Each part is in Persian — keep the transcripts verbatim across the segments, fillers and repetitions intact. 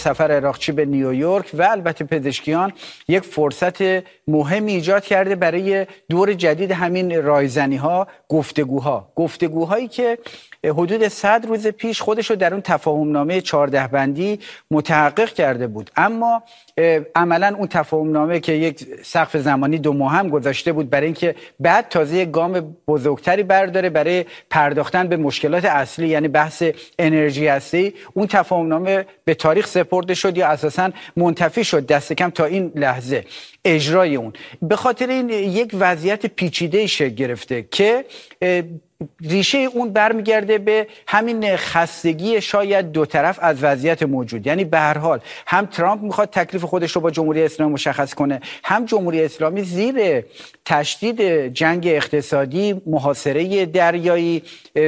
سفر عراقچی به نیویورک و البته پزشکیان یک فرصت مهمی ایجاد کرده برای دور جدید همین رایزنی‌ها، گفتگوها گفتگوهایی که حدود صد روز پیش خودش رو در اون تفاهمنامه چهارده بندی متحقق کرده بود، اما عملا اون تفاهمنامه که یک سقف زمانی دو ماه هم گذاشته بود برای اینکه بعد تازه یک گام بزرگتری برداره برای پرداختن به مشکلات اصلی، یعنی بحث انرژی هستی، اون تفاهمنامه به تاریخ سپرده شد یا اساساً منتفی شد دست کم تا این لحظه اجرای اون. به خاطر این یک وضعیت پیچیده شکل گرفته که ریشه اون برمیگرده به همین خستگی شاید دو طرف از وضعیت موجود. یعنی به هر حال هم ترامپ میخواد تکلیف خودش رو با جمهوری اسلامی مشخص کنه، هم جمهوری اسلامی زیر تشدید جنگ اقتصادی، محاصره دریایی،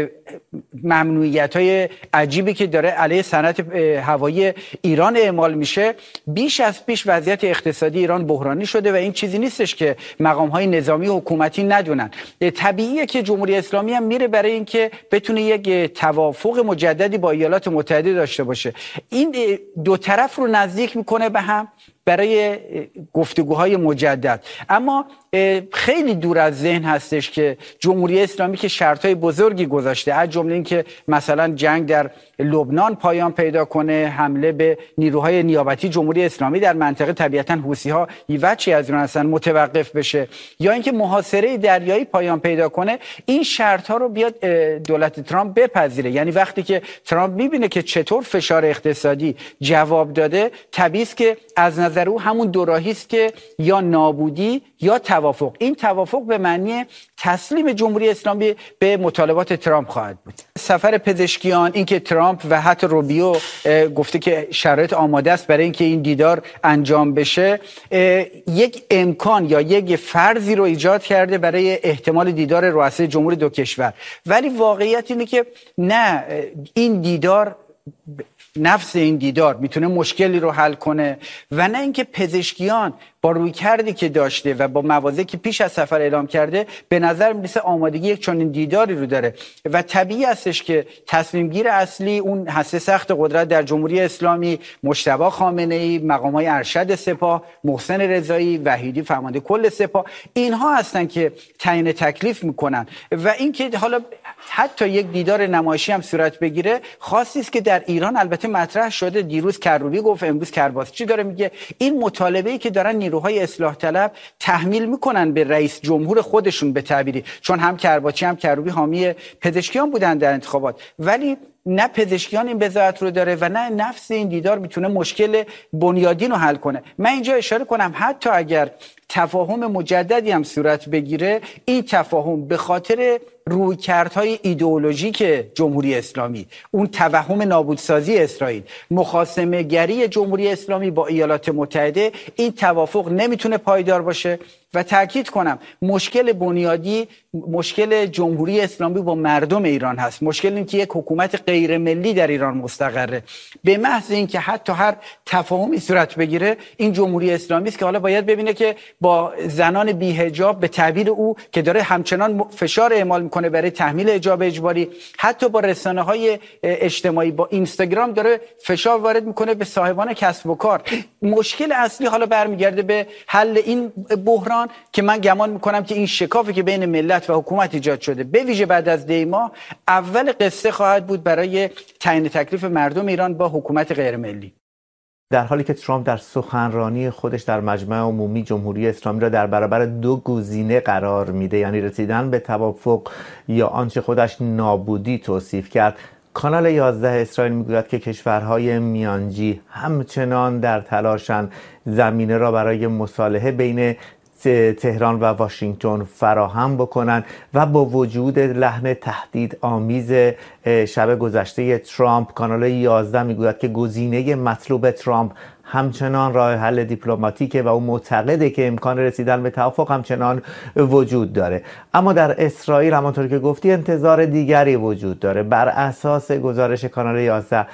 ممنوعیت‌های عجیبی که داره علیه صنعت هوایی ایران اعمال میشه، بیش از پیش وضعیت اقتصادی ایران بحرانی شده و این چیزی نیستش که مقام‌های نظامی و حکومتی ندونن. طبیعیه که جمهوری اسلامی هم میره برای اینکه بتونه یک توافق مجددی با ایالات متحده داشته باشه. این دو طرف رو نزدیک میکنه به هم برای گفتگوهای مجدد. اما خیلی دور از ذهن هستش که جمهوری اسلامی که شرطهای بزرگی گذاشته، از جمله این که مثلا جنگ در لبنان پایان پیدا کنه، حمله به نیروهای نیابتی جمهوری اسلامی در منطقه، طبیعتا حوثی‌ها وجهی از اون هستن، متوقف بشه، یا اینکه محاصره دریایی پایان پیدا کنه، این شرطها رو بیاد دولت ترامپ بپذیره. یعنی وقتی که ترامپ میبینه که چطور فشار اقتصادی جواب داده، طبیعی است که از نظر او همون دوراهی است که یا نابودی یا توافق. این توافق به معنی تسلیم جمهوری اسلامی به مطالبات ترامپ خواهد بود. سفر پزشکیان، اینکه ترامپ و حتی روبیو گفته که شرایط آماده است برای اینکه این دیدار انجام بشه، یک امکان یا یک فرضی رو ایجاد کرده برای احتمال دیدار رؤسای جمهور دو کشور. ولی واقعیت اینه که نه، این دیدار، نفس این دیدار میتونه مشکلی رو حل کنه و نه اینکه پزشکیان با رویکردی که داشته و با مواضعی که پیش از سفر اعلام کرده به نظر میرسه آمادگی یک چنین دیداری رو داره و طبیعی هستش که تصمیم گیر اصلی اون هسته سخت قدرت در جمهوری اسلامی، مجتبی خامنه‌ای، مقام‌های ارشد سپاه، محسن رضایی، وحیدی فرمانده کل سپاه، اینها هستن که تعیین تکلیف میکنن. و اینکه حالا حتی یک دیدار نمایشی هم صورت بگیره، خاصی است که در ایران البته مطرح شده. دیروز کروبی گفت، امروز کرباسچی داره میگه این مطالبه‌ای که دارن نیروهای اصلاح طلب تحمیل میکنن به رئیس جمهور خودشون به تعبیری، چون هم کرباسچی هم کروبی حامی پزشکیان بودن در انتخابات، ولی نه پزشکیان این بضاعت رو داره و نه نفس این دیدار میتونه مشکل بنیادین رو حل کنه. من اینجا اشاره کنم حتی اگر تفاهم مجددی هم صورت بگیره، این تفاهم به خاطر رویکردهای ایدئولوژیک جمهوری اسلامی، اون توهم نابودسازی اسرائیل، مخاصمه گری جمهوری اسلامی با ایالات متحده، این توافق نمیتونه پایدار باشه. و تاکید کنم مشکل بنیادی مشکل جمهوری اسلامی با مردم ایران هست. مشکل این که یک حکومت غیر ملی در ایران مستقره. به محض اینکه حتی هر تفاهمی صورت بگیره، این جمهوری اسلامی است که حالا باید ببینه که با زنان بی‌حجاب به تعبیر او که داره همچنان فشار اعمال میکنه برای تحمیل حجاب اجباری، حتی با رسانه‌های اجتماعی، با اینستاگرام داره فشار وارد میکنه به صاحبان کسب و کار. مشکل اصلی حالا برمیگرده به حل این بحران که من گمان میکنم که این شکافی که بین ملت و حکومت ایجاد شده، به ویژه بعد از دی ماه، اول قصه خواهد بود برای تعیین تکلیف مردم ایران با حکومت غیر ملی. در حالی که ترامپ در سخنرانی خودش در مجمع عمومی جمهوری اسلامی را در برابر دو گزینه قرار میده، یعنی رسیدن به توافق یا آنچه خودش نابودی توصیف کرد، کانال یازده اسرائیل میگوید که کشورهای میانجی همچنان در تلاشند زمینه را برای مصالحه بین تهران و واشنگتن فراهم بکنن و با وجود لحن تهدید آمیز شب گذشته ترامپ، کانال یازده میگوید که گزینه مطلوب ترامپ همچنان راه حل دیپلماتیکه و او معتقده که امکان رسیدن به توافق همچنان وجود داره. اما در اسرائیل همانطور که گفتی انتظار دیگری وجود داره. بر اساس گزارش کانال یازده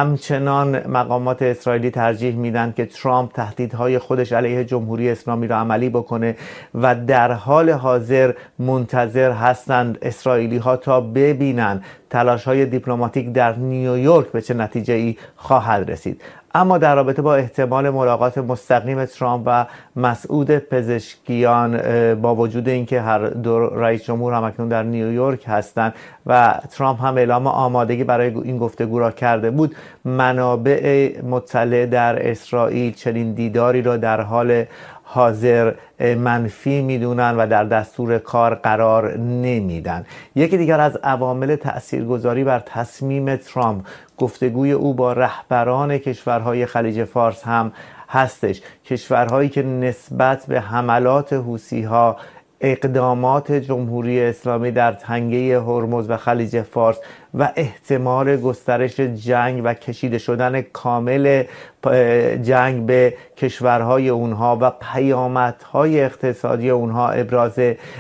همچنان مقامات اسرائیلی ترجیح میدن که ترامپ تهدیدهای خودش علیه جمهوری اسلامی را عملی بکنه و در حال حاضر منتظر هستند اسرائیلی ها تا ببینن تلاش‌های دیپلماتیک در نیویورک به چه نتیجه‌ای خواهد رسید. اما در رابطه با احتمال ملاقات مستقیم ترامپ و مسعود پزشکیان، با وجود اینکه هر دو رئیس جمهور هم اکنون در نیویورک هستند و ترامپ هم اعلام آمادگی برای این گفتگو را کرده بود، منابع مطلع در اسرائیل چنین دیداری را در حال حاضر منفی میدونن و در دستور کار قرار نمیدن. یکی دیگر از عوامل تاثیرگذاری بر تصمیم ترامپ گفتگوی او با رهبران کشورهای خلیج فارس هم هستش، کشورهایی که نسبت به حملات حوثی‌ها، اقدامات جمهوری اسلامی در تنگه هرمز و خلیج فارس و احتمال گسترش جنگ و کشیده شدن کامل جنگ به کشورهای اونها و پیامدهای اقتصادی اونها ابراز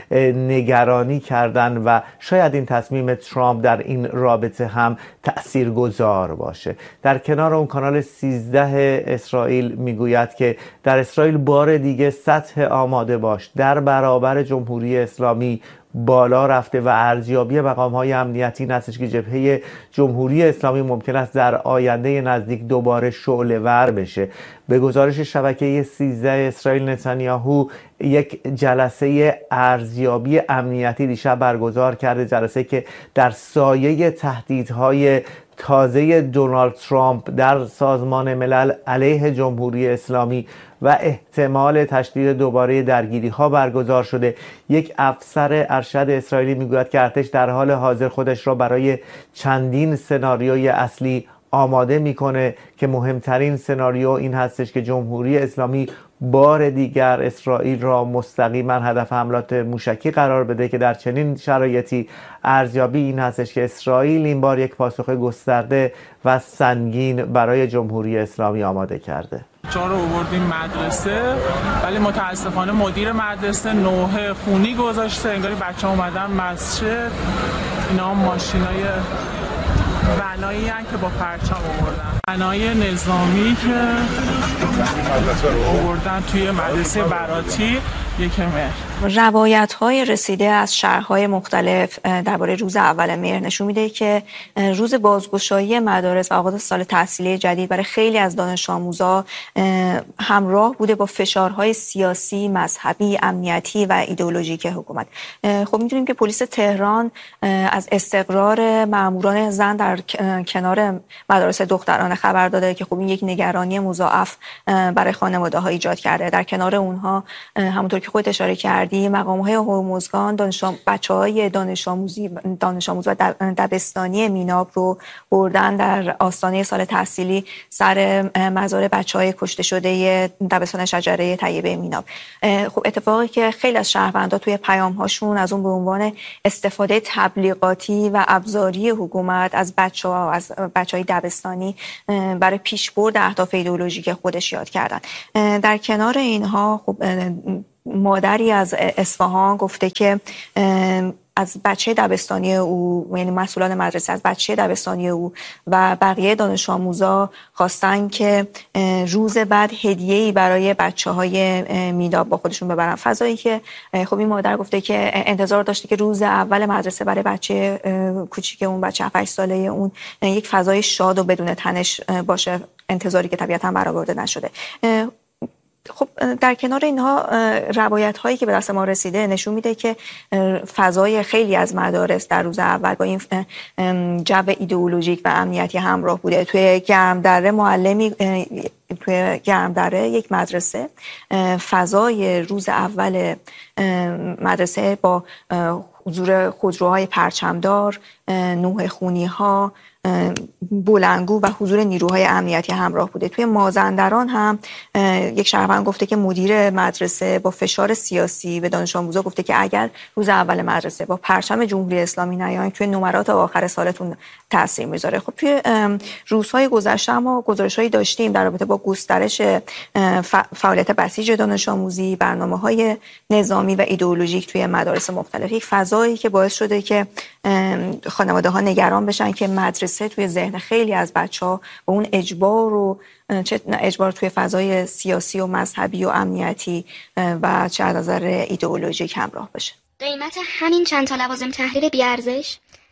نگرانی کردن و شاید این تصمیم ترامپ در این رابطه هم تأثیرگذار باشه. در کنار اون کانال سیزده اسرائیل میگوید که در اسرائیل بار دیگه سطح آماده باش در برابر جمهوری اسلامی بالا رفته و ارزیابی مقام‌های امنیتی این هستش که جبهه جمهوری اسلامی ممکن است در آینده نزدیک دوباره شعله‌ور بشه. به گزارش شبکه سیزده اسرائیل، نتانیاهو یک جلسه ارزیابی امنیتی دیشب برگزار کرده، جلسه که در سایه تهدیدهای تازه دونالد ترامپ در سازمان ملل علیه جمهوری اسلامی و احتمال تشدید دوباره درگیری ها برگزار شده. یک افسر ارشد اسرائیلی میگوید که ارتش در حال حاضر خودش را برای چندین سناریوی اصلی آماده میکنه که مهمترین سناریو این هستش که جمهوری اسلامی بار دیگر اسرائیل را مستقیما هدف حملات موشکی قرار بده که در چنین شرایطی ارزیابی این هستش که اسرائیل این بار یک پاسخ گسترده و سنگین برای جمهوری اسلامی آماده کرده. بچه‌ها رو آوردیم مدرسه ولی متاسفانه مدیر مدرسه نوحه خونی گذاشته، انگاری بچه‌ها اومدن مسجد. اینا ماشینای بنایی هستن که با پرچم آوردن، بنای نظامی که آوردن توی مدرسه براتی یک مهر. روایت‌های رسیده از شهرهای مختلف درباره روز اول مهر نشون میده که روز بازگشایی مدارس و آغاز سال تحصیلی جدید برای خیلی از دانش آموزا همراه بوده با فشارهای سیاسی، مذهبی، امنیتی و ایدئولوژیک حکومت. خب میدونیم که پلیس تهران از استقرار ماموران زن در کنار مدارس دخترانه خبر داده که خب این یک نگرانی مضاعف برای خانواده‌ها ایجاد کرده. در کنار اونها همونطور که خودت اشاره کردی مقام‌های هرمزگان دانش بچه‌های دانش آموزی دانش آموز و دبستانی میناب رو بردن در آستانه سال تحصیلی سر مزار بچه‌های کشته شده دبستان شجره طیبه میناب. خب اتفاقی که خیلی از شهروندان توی پیام‌هاشون از اون به عنوان استفاده تبلیغاتی و ابزاری حکومت از بچه‌ها از بچه‌های دبستانی برای پیشبرد اهداف ایدئولوژیک خودش یاد کردن. در کنار اینها خب مادری از اصفهان گفته که از بچه دبستانی او، یعنی مسئولان مدرسه از بچه دبستانی او و بقیه دانش آموزا خواستن که روز بعد هدیه‌ای برای بچه‌های میداب با خودشون ببرن. فضایی که خب این مادر گفته که انتظار داشته که روز اول مدرسه برای بچه کوچیک اون، بچه هفت هشت ساله اون، یک فضای شاد و بدون تنش باشه، انتظاری که طبیعتاً برآورده نشده. خب در کنار اینها روایت هایی که به دست ما رسیده نشون میده که فضای خیلی از مدارس در روز اول با این جو ایدئولوژیک و امنیتی همراه بوده. توی گرمدره معلمی توی گرمدره یک مدرسه فضای روز اول مدرسه با حضور خودروهای پرچمدار، نوحه خونی ها، بلندگو و حضور نیروهای امنیتی همراه بوده. توی مازندران هم یک شهروند گفته که مدیر مدرسه با فشار سیاسی به دانش آموزا گفته که اگر روز اول مدرسه با پرچم جمهوری اسلامی نیاین توی نمرات آخر سالتون تاثیر میذاره. خب توی روزهای گذشته ما گزارش‌هایی داشتیم در رابطه با گسترش فعالیت بسیج دانش آموزی، برنامه‌های نظامی و ایدئولوژیک توی مدارس مختلف. یک فضایی که باعث شده که خانواده‌ها نگران بشن که مدرسه توی ذهن خیلی از بچه‌ها با اون اجبار و چه اجبار توی فضای سیاسی و مذهبی و امنیتی و چه از نظر ایدئولوژیک همراه بشه. قیمت همین چند تا لوازم تحریر بی‌ارزش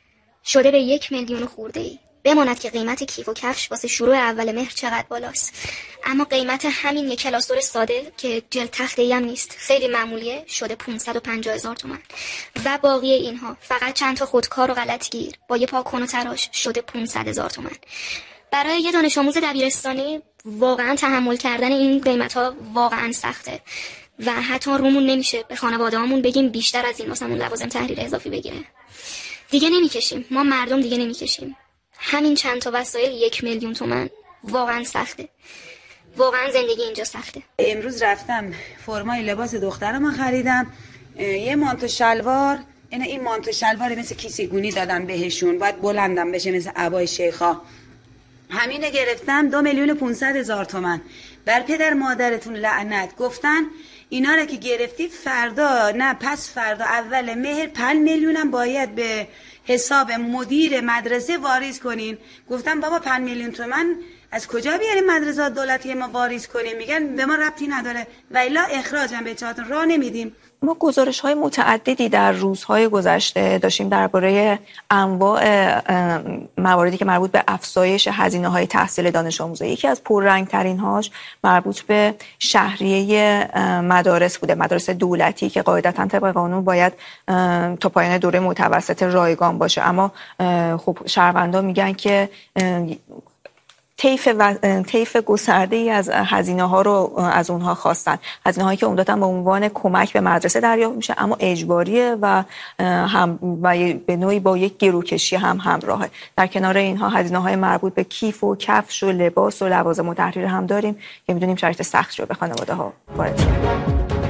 شده به یک میلیون خورده ای. بماند که قیمت کیف و کفش واسه شروع اول مهر چقدر بالاست، اما قیمت همین یک کلاسور ساده که جلد تخته‌ای هم نیست، خیلی معمولیه، شده پانصد و پنجاه هزار تومان. و باقی اینها فقط چند تا خودکار و غلطگیر با یه پاکن و تراش شده پانصد هزار تومان. برای یه دانش آموز دبیرستانی واقعا تحمل کردن این قیمت‌ها واقعا سخته و حتی رومون نمیشه به خانواده‌هامون بگیم بیشتر از این واسمون لوازم تحریر اضافی بگیره. دیگه نمیکشیم، ما مردم دیگه نمیکشیم. همین چند تا وسایل یک میلیون تومان واقعا سخته. واقعا زندگی اینجا سخته. امروز رفتم فرمای لباس دخترم خریدم، یه مانتو شلوار، این این مانتو شلوار مثل کیسیگونی دادم بهشون، باید بلندم بشه مثل عبای شیخا. همینه گرفتم دو میلیون پونصد هزار تومان. بر پدر مادرتون لعنت. گفتن اینا را که گرفتی فردا نه پس فردا اول مهر پنج میلیونم باید به حساب مدیر مدرسه واریز کنین. گفتم بابا پنج میلیون تومان از کجا بیاریم مدرسه دولتی ما واریز کنیم؟ میگن به ما ربطی نداره و الا اخراجم به چهاتون راه نمیدیم. ما گزارش‌های متعددی در روزهای گذشته داشتیم درباره انواع مواردی که مربوط به افزایش هزینه‌های تحصیل دانش آموزا. یکی از پررنگ‌ترین هاش مربوط به شهریه مدارس بوده، مدارس دولتی که قاعدتاً طبق قانون باید تا پایان دوره متوسط رایگان باشه، اما خب شهروندان میگن که طیف و طیف گسترده‌ای از هزینه‌ها رو از اونها خواستن، هزینه‌هایی که عمدتاً به عنوان کمک به مدرسه دریافت میشه اما اجباریه و هم و به نوعی با یک گروکشی هم همراهه. در کنار اینها هزینه‌های مربوط به کیف و کفش و لباس و لوازم و تحریر هم داریم که می‌دونیم شرایط سخت رو به خانواده‌ها وارد کرده.